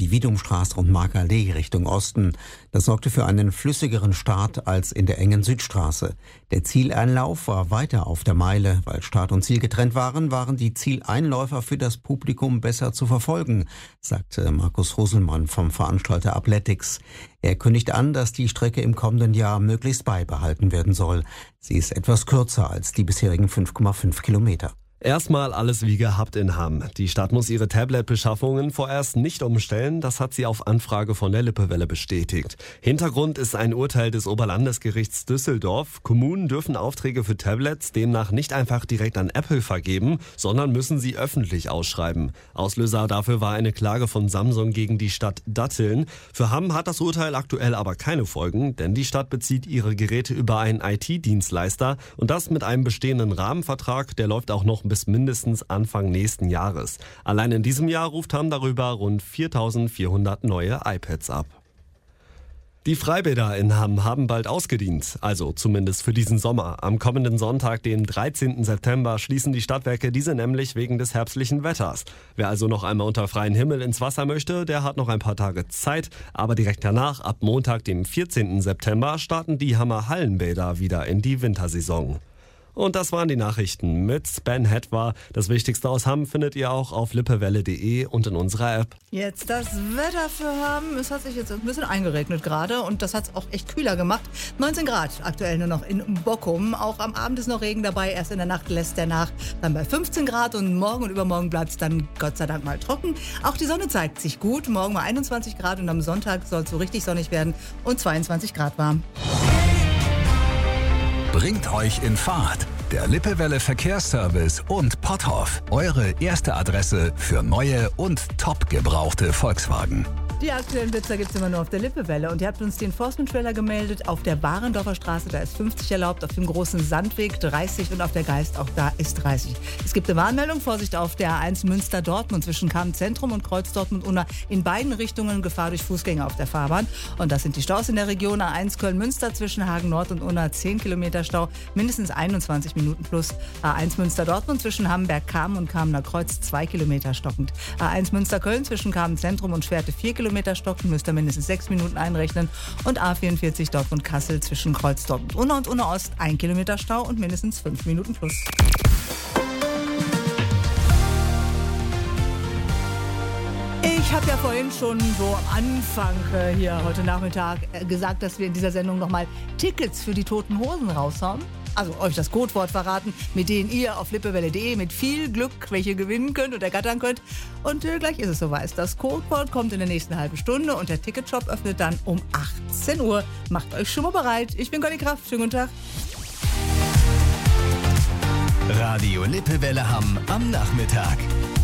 Dividumstraße und Markallee Richtung Osten. Das sorgte für einen flüssigeren Start als in der engen Südstraße. Der Zieleinlauf war weiter auf der Meile. Weil Start und Ziel getrennt waren die Zieleinläufer für das Publikum besser zu verfolgen, sagte Markus Roselmann vom Veranstalter Athletics. Er kündigt an, dass die Strecke im kommenden Jahr möglichst beibehalten werden soll. Sie ist etwas kürzer als die bisherigen 5,5 Kilometer. Erstmal alles wie gehabt in Hamm. Die Stadt muss ihre Tablet-Beschaffungen vorerst nicht umstellen. Das hat sie auf Anfrage von der Lippewelle bestätigt. Hintergrund ist ein Urteil des Oberlandesgerichts Düsseldorf. Kommunen dürfen Aufträge für Tablets demnach nicht einfach direkt an Apple vergeben, sondern müssen sie öffentlich ausschreiben. Auslöser dafür war eine Klage von Samsung gegen die Stadt Datteln. Für Hamm hat das Urteil aktuell aber keine Folgen, denn die Stadt bezieht ihre Geräte über einen IT-Dienstleister und das mit einem bestehenden Rahmenvertrag, der läuft auch noch bis mindestens Anfang nächsten Jahres. Allein in diesem Jahr ruft Hamm darüber rund 4.400 neue iPads ab. Die Freibäder in Hamm haben bald ausgedient, also zumindest für diesen Sommer. Am kommenden Sonntag, den 13. September, schließen die Stadtwerke diese nämlich wegen des herbstlichen Wetters. Wer also noch einmal unter freiem Himmel ins Wasser möchte, der hat noch ein paar Tage Zeit. Aber direkt danach, ab Montag, dem 14. September, starten die Hammer Hallenbäder wieder in die Wintersaison. Und das waren die Nachrichten mit Sven Hetwa. Das Wichtigste aus Hamm findet ihr auch auf lippewelle.de und in unserer App. Jetzt das Wetter für Hamm. Es hat sich jetzt ein bisschen eingeregnet gerade und das hat es auch echt kühler gemacht. 19 Grad aktuell nur noch in Bockum. Auch am Abend ist noch Regen dabei. Erst in der Nacht lässt der nach. Dann bei 15 Grad und morgen und übermorgen bleibt es dann Gott sei Dank mal trocken. Auch die Sonne zeigt sich gut. Morgen mal 21 Grad und am Sonntag soll es so richtig sonnig werden und 22 Grad warm. Bringt euch in Fahrt. Der Lippewelle Verkehrsservice und Potthoff. Eure erste Adresse für neue und top gebrauchte Volkswagen. Die aktuellen Blitzer gibt es immer nur auf der Lippewelle und ihr habt uns den Forstmann-Trailer gemeldet. Auf der Barendorfer Straße, da ist 50 erlaubt, auf dem großen Sandweg 30 und auf der Geist, auch da ist 30. Es gibt eine Warnmeldung, Vorsicht auf der A1 Münster-Dortmund zwischen Kamm-Zentrum und Kreuz Dortmund-Unna. In beiden Richtungen Gefahr durch Fußgänger auf der Fahrbahn. Und das sind die Staus in der Region. A1 Köln-Münster zwischen Hagen-Nord und Unna 10 Kilometer Stau, mindestens 21 Minuten plus. A1 Münster-Dortmund zwischen Hamburg-Kamm und Kamener Kreuz 2 Kilometer stockend. A1 Münster-Köln zwischen Kamm-Zentrum und Schwerte 4 Kilometer stocken, müsst ihr mindestens 6 Minuten einrechnen. Und A44 Dortmund-Kassel zwischen Kreuz Dortmund-Unna und Unna-Ost 1 Kilometer Stau und mindestens 5 Minuten plus. Ich habe ja vorhin schon so am Anfang hier heute Nachmittag gesagt, dass wir in dieser Sendung nochmal Tickets für die Toten Hosen raushauen. Also euch das Codewort verraten, mit denen ihr auf lippewelle.de mit viel Glück welche gewinnen könnt und ergattern könnt. Und gleich ist es soweit. Das Codewort kommt in der nächsten halben Stunde und der Ticketshop öffnet dann um 18 Uhr. Macht euch schon mal bereit. Ich bin Conny Kraft. Schönen guten Tag. Radio Lippewelle Hamm am Nachmittag.